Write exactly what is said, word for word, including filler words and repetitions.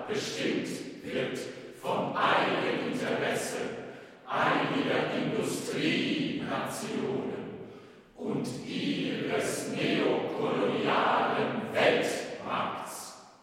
bestimmt wird vom Eigeninteresse einiger Industrienationen und ihrer